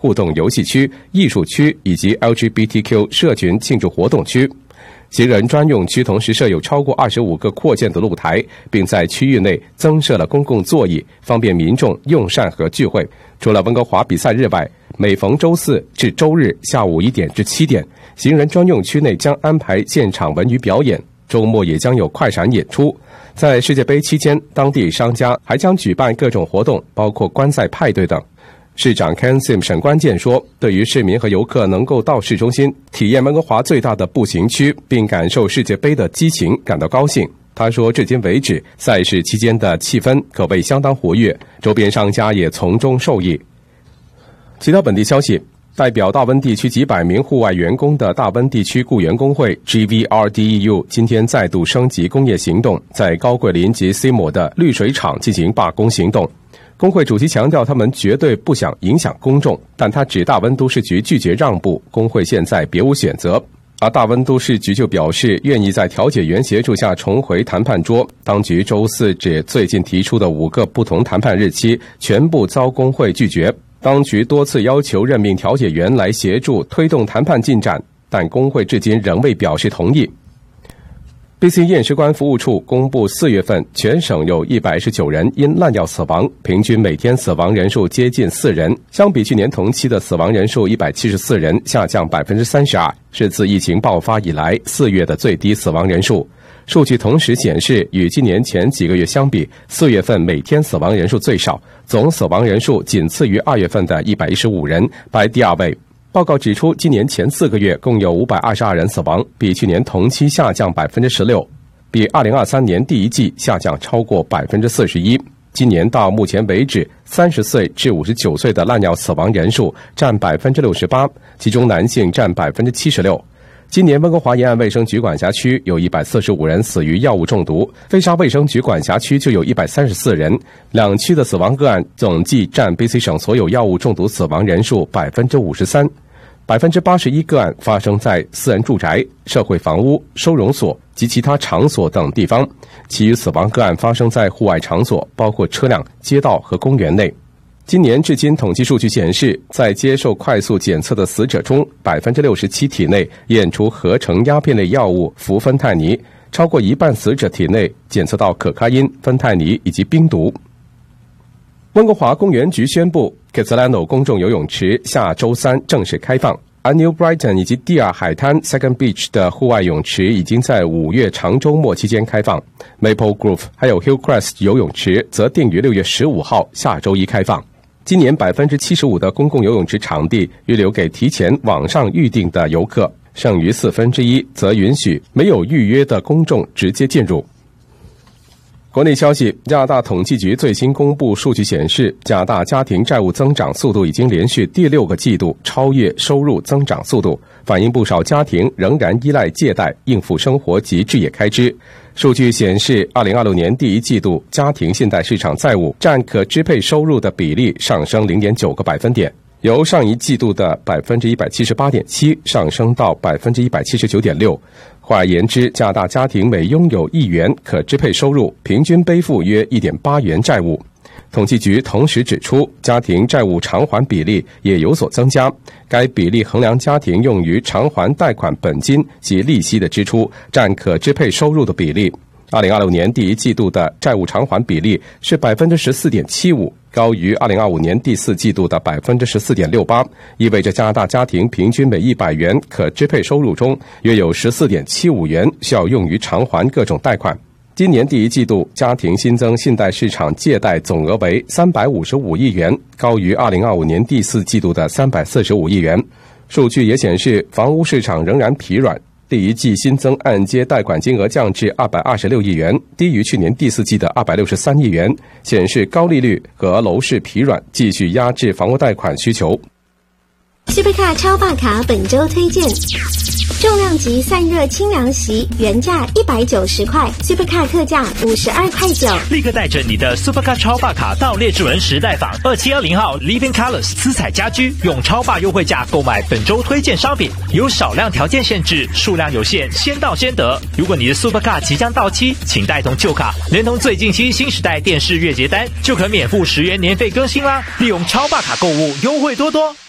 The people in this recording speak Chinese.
互动游戏区、艺术区以及 LGBTQ 社群庆祝活动区。行人专用区同时设有超过25个扩建的露台，并在区域内增设了公共座椅，方便民众用膳和聚会。除了温哥华比赛日外，每逢周四至周日下午1点至7点，行人专用区内将安排现场文娱表演，周末也将有快闪演出。在世界杯期间，当地商家还将举办各种活动，包括观赛派对等。市长 Ken Sim 沈关健说，对于市民和游客能够到市中心体验温哥华最大的步行区并感受世界杯的激情感到高兴。他说，至今为止，赛事期间的气氛可谓相当活跃，周边商家也从中受益。其他本地消息，代表大温地区几百名户外员工的大温地区雇员工会 GVRDEU 今天再度升级工业行动，在高桂林及 Seymour 的滤水厂进行罢工行动。工会主席强调，他们绝对不想影响公众，但他指大温都市局拒绝让步，工会现在别无选择。而大温都市局就表示，愿意在调解员协助下重回谈判桌。当局周四指最近提出的5个不同谈判日期全部遭工会拒绝。当局多次要求任命调解员来协助推动谈判进展，但工会至今仍未表示同意。BC 验尸官服务处公布4月份全省有119人因滥药死亡，平均每天死亡人数接近4人，相比去年同期的死亡人数174人，下降 32%， 是自疫情爆发以来4月的最低死亡人数。数据同时显示，与今年前几个月相比，4月份每天死亡人数最少，总死亡人数仅次于2月份的115人，排第2位。报告指出，今年前4个月共有522人死亡，比去年同期下降 16%， 比2023年第一季下降超过 41%。 今年到目前为止，30岁至59岁的滥药死亡人数占 68%， 其中男性占 76%。 今年温哥华沿岸卫生局管辖区有145人死于药物中毒，菲沙卫生局管辖区就有134人，两区的死亡个案总计占 BC 省所有药物中毒死亡人数 53%。81% 个案发生在私人住宅、社会房屋、收容所及其他场所等地方，其余死亡个案发生在户外场所，包括车辆、街道和公园内。今年至今统计数据显示，在接受快速检测的死者中 67% 体内验出合成鸦片类药物氟芬太尼，超过一半死者体内检测到可卡因、芬太尼以及冰毒。温哥华公园局宣布 Kitsilano 公众游泳池下周3正式开放，而 New Brighton 以及蒂尔海滩 Second Beach 的户外泳池已经在5月长周末期间开放， Maple Grove 还有 Hillcrest 游泳池则定于6月15号下周1开放。今年 75% 的公共游泳池场地预留给提前网上预订的游客，剩余1/4则允许没有预约的公众直接进入。国内消息，加拿大统计局最新公布数据显示，加拿大家庭债务增长速度已经连续第6个季度超越收入增长速度，反映不少家庭仍然依赖借贷应付生活及置业开支。数据显示，2026年第一季度家庭信贷市场债务占可支配收入的比例上升 0.9 个百分点，由上一季度的 178.7% 上升到 179.6%。换而言之，加拿大家庭每拥有1元可支配收入，平均背负约 1.8 元债务。统计局同时指出，家庭债务偿还比例也有所增加，该比例衡量家庭用于偿还贷款本金及利息的支出占可支配收入的比例。2026年第一季度的债务偿还比例是 14.75%， 高于2025年第4季度的 14.68%， 意味着加拿大家庭平均每100元可支配收入中约有 14.75 元需要用于偿还各种贷款。今年第一季度家庭新增信贷市场借贷总额为355亿元，高于2025年第4季度的345亿元。数据也显示，房屋市场仍然疲软，第一季新增按揭贷款金额降至226亿元，低于去年第4季的263亿元，显示高利率和楼市疲软继续压制房屋贷款需求。 Supercar 超霸卡本周推荐：重量级散热清凉席，原价190块 ，Supercar 特价52块9。 立刻带着你的 Supercar 超霸卡到列治文时代坊2720号 Living Colors 私彩家居，用超霸优惠价购买本周推荐商品，有少量条件限制，数量有限，先到先得。如果你的 Supercar 即将到期，请带同旧卡，连同最近期新时代电视月结单，就可免付10元年费更新啦！利用超霸卡购物，优惠多多。